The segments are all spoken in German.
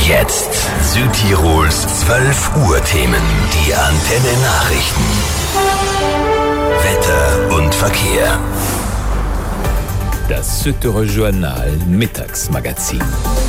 Jetzt Südtirols 12 Uhr Themen. Die Antenne Nachrichten. Wetter und Verkehr. Das Südtiroler Journal Mittagsmagazin.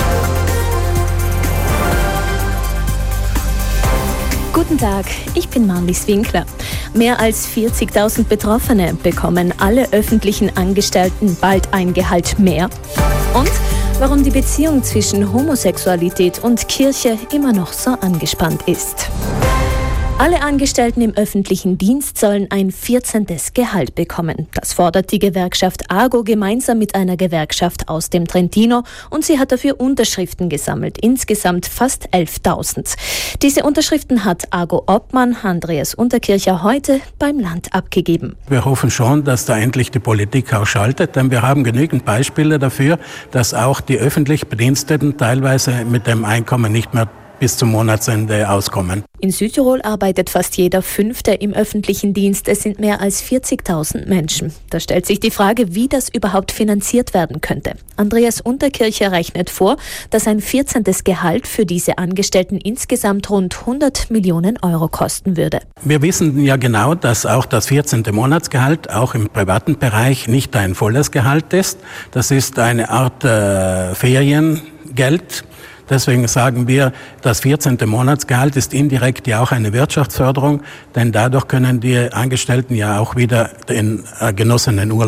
Guten Tag, ich bin Marlies Winkler. Mehr als 40.000 Betroffene bekommen alle öffentlichen Angestellten bald ein Gehalt mehr. Und warum die Beziehung zwischen Homosexualität und Kirche immer noch so angespannt ist. Alle Angestellten im öffentlichen Dienst sollen ein 14. Gehalt bekommen. Das fordert die Gewerkschaft AGO gemeinsam mit einer Gewerkschaft aus dem Trentino und sie hat dafür Unterschriften gesammelt, insgesamt fast 11.000. Diese Unterschriften hat AGO-Obmann Andreas Unterkircher heute beim Land abgegeben. Wir hoffen schon, dass da endlich die Politik auch schaltet, denn wir haben genügend Beispiele dafür, dass auch die öffentlich Bediensteten teilweise mit dem Einkommen nicht mehr bis zum Monatsende auskommen. In Südtirol arbeitet fast jeder Fünfte im öffentlichen Dienst. Es sind mehr als 40.000 Menschen. Da stellt sich die Frage, wie das überhaupt finanziert werden könnte. Andreas Unterkircher rechnet vor, dass ein 14. Gehalt für diese Angestellten insgesamt rund 100 Millionen Euro kosten würde. Wir wissen ja genau, dass auch das 14. Monatsgehalt auch im privaten Bereich nicht ein volles Gehalt ist. Das ist eine Art Feriengeld. Deswegen sagen wir, das 14. Monatsgehalt ist indirekt ja auch eine Wirtschaftsförderung, denn dadurch können die Angestellten ja auch wieder den genossenen Urlaub